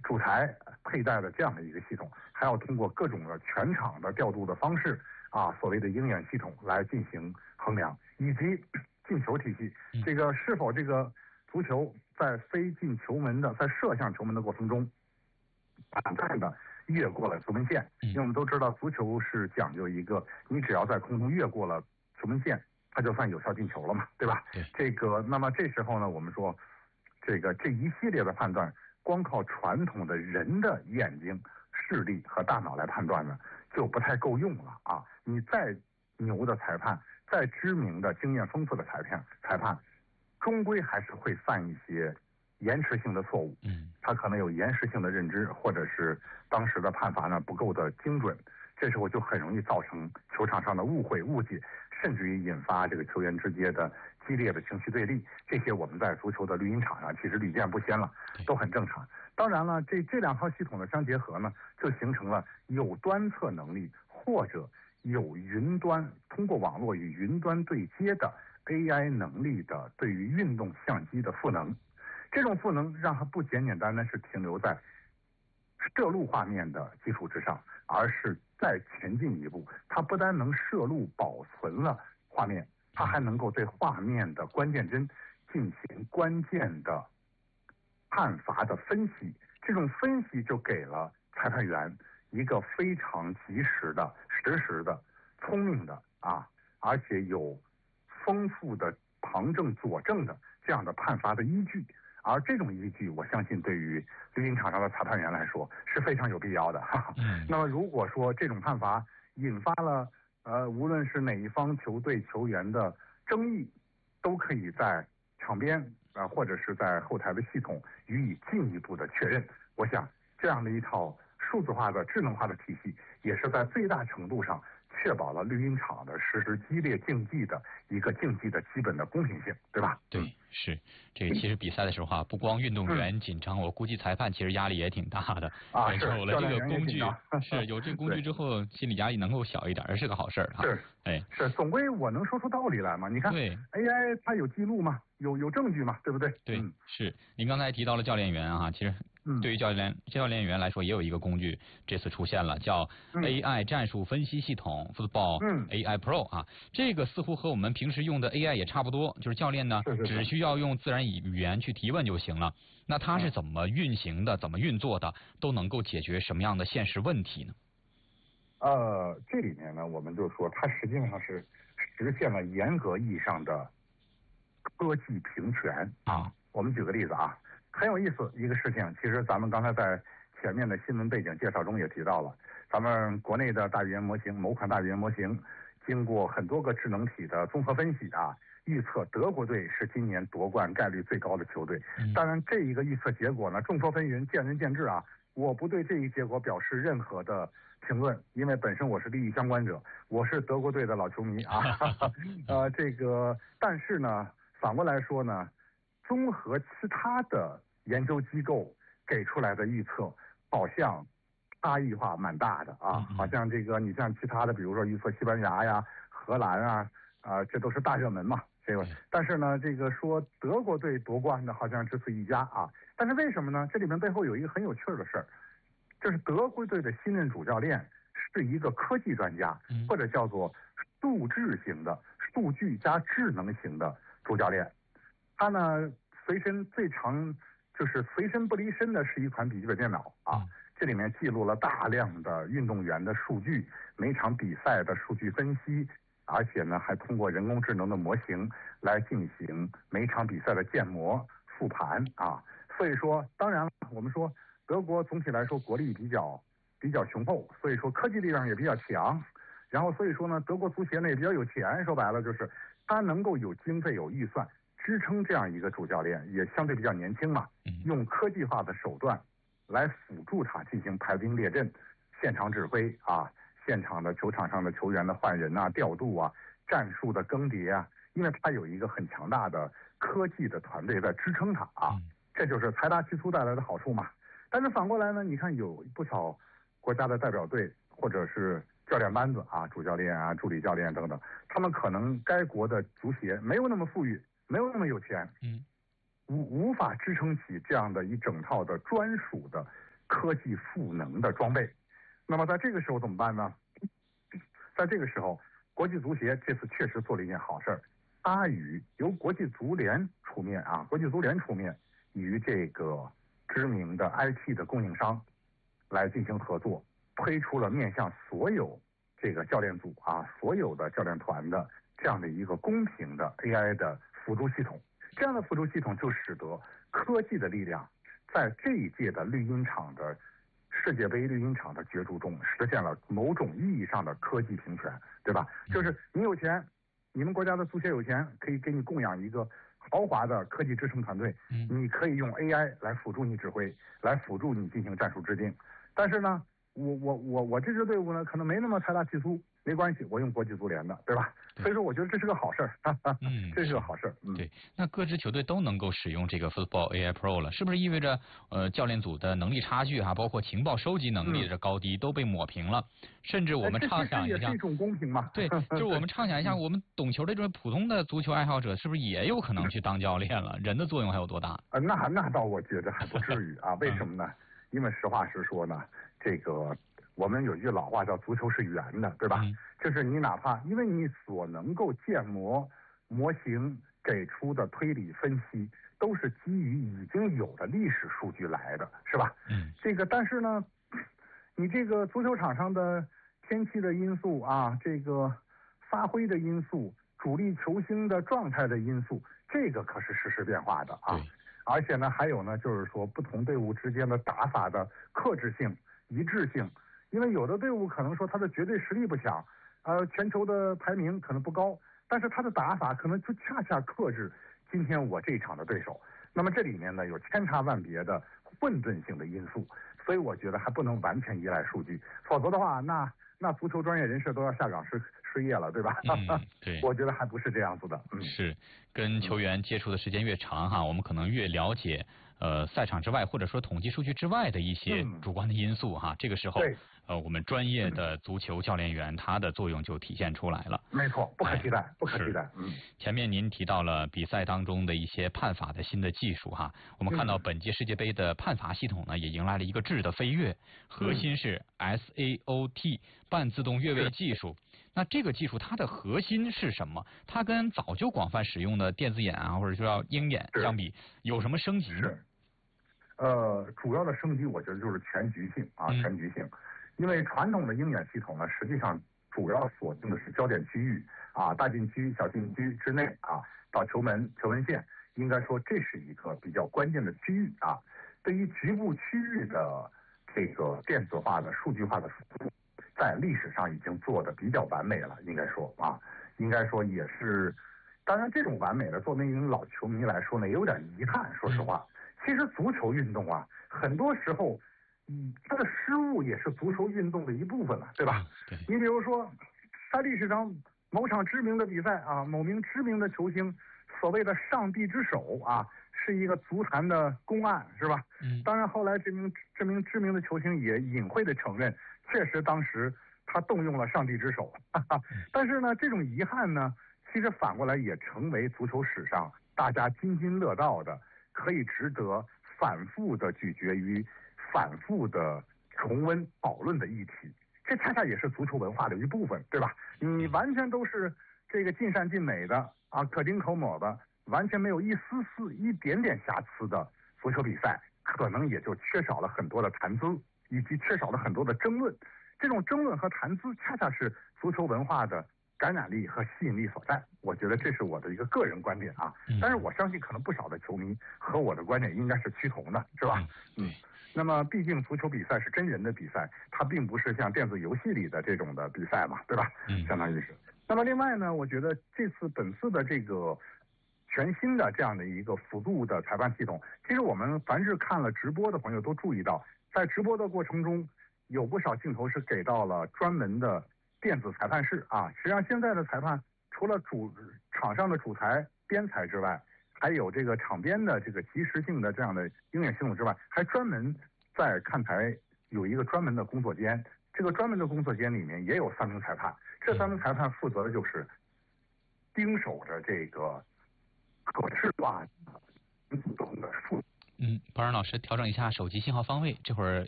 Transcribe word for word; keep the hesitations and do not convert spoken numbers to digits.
主裁佩戴的这样的一个系统，还要通过各种的全场的调度的方式啊，所谓的鹰眼系统来进行衡量，以及进球体系，这个是否这个足球在飞进球门的，在射向球门的过程中，短暂的越过了球门线，因为我们都知道足球是讲究一个，你只要在空中越过了球门线，它就算有效进球了嘛，对吧？ 对。 这个，那么这时候呢，我们说，这个这一系列的判断，光靠传统的人的眼睛、视力和大脑来判断呢，就不太够用了啊！你再牛的裁判，再知名的、经验丰富的裁判，裁判，终归还是会犯一些延迟性的错误。 嗯， 他可能有延时性的认知，或者是当时的判罚呢不够的精准，这时候就很容易造成球场上的误会、误解，甚至于引发这个球员之间的激烈的情绪对立。这些我们在足球的绿茵场上其实屡见不鲜了，都很正常。当然了，这这两套系统的相结合呢，就形成了有端测能力或者有云端通过网络与云端对接的 A I 能力的对于运动相机的赋能。这种赋能让它不简简单单是停留在摄录画面的基础之上，而是再前进一步，它不单能摄录保存了画面，它还能够对画面的关键帧进行关键的判罚的分析。这种分析就给了裁判员一个非常及时的、实时的、聪明的啊，而且有丰富的旁证佐证的这样的判罚的依据。而这种依据，我相信对于绿茵场上的裁判员来说是非常有必要的。 嗯、 那么，如果说这种判罚引发了呃，无论是哪一方球队球员的争议，都可以在场边啊、呃，或者是在后台的系统予以进一步的确认。我想，这样的一套数字化的、智能化的体系，也是在最大程度上确保了绿茵场的实施激烈竞技的一个竞技的基本的公平性，对吧？ 对，是这个。其实比赛的时候啊，不光运动员紧张，嗯、我估计裁判其实压力也挺大的。 啊，是。 有了这个工具，是有这个工具之后，心理压力能够小一点，是个好事儿哈。 是， 哎， 是，总归我能说出道理来嘛？你看， 对 A I 它有记录嘛，有有证据嘛，对不对？ 对， 嗯、 是。您刚才提到了教练员啊，其实。对于教练教练员来说，也有一个工具，这次出现了，叫 A I 战术分析系统 Football A I Pro 啊。这个似乎和我们平时用的 A I 也差不多，就是教练呢只需要用自然语言去提问就行了。那它是怎么运行的，怎么运作的，都能够解决什么样的现实问题呢？ 呃，这里面呢，我们就说它实际上是实现了严格意义上的科技平权啊。我们举个例子啊。很有意思一个事情，其实咱们刚才在前面的新闻背景介绍中也提到了，咱们国内的大语言模型，某款大语言模型，经过很多个智能体的综合分析啊，预测德国队是今年夺冠概率最高的球队。当然，这一个预测结果呢，众说纷纭，见仁见智啊。我不对这一结果表示任何的评论，因为本身我是利益相关者，我是德国队的老球迷啊。呃，这个，但是呢，反过来说呢。综合其他的研究机构给出来的预测，好像差异化蛮大的啊。好像这个你像其他的，比如说预测西班牙呀、荷兰啊，啊、呃，这都是大热门嘛。这个，但是呢，这个说德国队夺冠的，好像只此一家啊。但是为什么呢？这里面背后有一个很有趣的事儿，就是德国队的新任主教练是一个科技专家，或者叫做数智型的、数据加智能型的主教练。他呢，随身最常就是随身不离身的是一款笔记本电脑啊，这里面记录了大量的运动员的数据，每场比赛的数据分析，而且呢还通过人工智能的模型来进行每场比赛的建模复盘啊。所以说，当然了，我们说德国总体来说国力比较比较雄厚，所以说科技力量也比较强，然后所以说呢，德国足协呢也比较有钱，说白了就是他能够有经费有预算。支撑这样一个主教练，也相对比较年轻嘛，用科技化的手段来辅助他进行排兵列阵、现场指挥啊，现场的球场上的球员的换人啊、调度啊、战术的更迭啊，因为他有一个很强大的科技的团队在支撑他啊，这就是财大气粗带来的好处嘛。但是反过来呢，你看有不少国家的代表队或者是教练班子啊，主教练啊、助理教练等等，他们可能该国的足协没有那么富裕。没有那么有钱，嗯，无无法支撑起这样的一整套的专属的科技赋能的装备。那么在这个时候怎么办呢？在这个时候，国际足协这次确实做了一件好事儿，它与由国际足联出面啊，国际足联出面与这个知名的 I T 的供应商来进行合作，推出了面向所有这个教练组啊，所有的教练团的这样的一个公平的 A I 的辅助系统。这样的辅助系统就使得科技的力量在这一届的绿茵场的世界杯绿茵场的角逐中实现了某种意义上的科技平权，对吧？就是你有钱，你们国家的足协有钱，可以给你供养一个豪华的科技支撑团队，你可以用 A I 来辅助你指挥，来辅助你进行战术制定。但是呢，我我我我这支队伍呢，可能没那么财大气粗，没关系，我用国际足联的，对吧？所以说，我觉得这是个好事儿，嗯，这是个好事儿。嗯， 对。那各支球队都能够使用这个 Football A I Pro 了，是不是意味着呃教练组的能力差距哈、啊，包括情报收集能力的高低都被抹平了？甚至我们畅想一下， 这也是一种公平嘛？ 对，就是我们畅想一下，我们懂球的这种普通的足球爱好者，是不是也有可能去当教练了？人的作用还有多大？ 呃，那那倒我觉得还不至于啊。为什么呢？因为实话实说呢，这个。我们有一句老话叫足球是圆的，对吧？嗯、就是你哪怕因为你所能够建模模型给出的推理分析，都是基于已经有的历史数据来的，是吧？ 嗯。 这个但是呢，你这个足球场上的天气的因素啊，这个发挥的因素，主力球星的状态的因素，这个可是实时变化的啊。而且呢，还有呢，就是说不同队伍之间的打法的克制性、一致性。因为有的队伍可能说他的绝对实力不强，呃，全球的排名可能不高，但是他的打法可能就恰恰克制今天我这一场的对手。那么这里面呢有千差万别的混沌性的因素，所以我觉得还不能完全依赖数据，否则的话，那那足球专业人士都要下岗失失业了，对吧？ 嗯，对， 我觉得还不是这样子的。嗯， 是跟球员接触的时间越长哈，我们可能越了解呃赛场之外或者说统计数据之外的一些主观的因素哈。嗯、这个时候，呃，我们专业的足球教练员他的作用就体现出来了。 没错，不可替代，哎、不可替代。嗯， 前面您提到了比赛当中的一些判罚的新的技术哈，我们看到本届世界杯的判罚系统呢也迎来了一个质的飞跃，核心是 S A O T 半自动越位技术。那这个技术它的核心是什么？它跟早就广泛使用的电子眼啊，或者说叫鹰眼相比，有什么升级？ 是，呃，主要的升级我觉得就是全局性啊，全局性。因为传统的鹰眼系统呢，实际上主要锁定的是焦点区域啊，大禁区、小禁区之内啊，到球门、球门线，应该说这是一个比较关键的区域啊。对于局部区域的这个电子化的、数据化的输出，在历史上已经做得比较完美了，应该说啊，应该说也是。当然，这种完美的，作为一名老球迷来说呢，也有点遗憾。说实话，其实足球运动啊，很多时候，嗯，它的失误也是足球运动的一部分了，对吧？ 对。 你比如说，在历史上某场知名的比赛啊，某名知名的球星所谓的“上帝之手”啊，是一个足坛的公案，是吧？ 嗯。 当然，后来这名这名知名的球星也隐晦的承认，确实当时他动用了上帝之手。哈哈。但是呢，这种遗憾呢，其实反过来也成为足球史上大家津津乐道的，可以值得反复的咀嚼与反复的重温讨论的议题。这恰恰也是足球文化的一部分，对吧？你完全都是这个尽善尽美的啊，可丁可卯的，完全没有一丝丝一点点瑕疵的足球比赛，可能也就缺少了很多的谈资，以及缺少了很多的争论。这种争论和谈资，恰恰是足球文化的感染力和吸引力所在。我觉得这是我的一个个人观点啊，但是我相信可能不少的球迷和我的观点应该是趋同的，是吧？嗯。那么毕竟足球比赛是真人的比赛，它并不是像电子游戏里的这种的比赛嘛，对吧？ 嗯， 相当于是。那么另外呢，我觉得这次本次的这个全新的这样的一个辅助的裁判系统，其实我们凡是看了直播的朋友都注意到，在直播的过程中有不少镜头是给到了专门的电子裁判室啊。实际上现在的裁判除了主场上的主裁、边裁之外，还有这个场边的这个即时性的这样的鹰眼系统之外，还专门在看台有一个专门的工作间。这个专门的工作间里面也有三名裁判，这三名裁判负责的就是盯守着这个可视化不同的数。 嗯，包仁老师调整一下手机信号方位，这会儿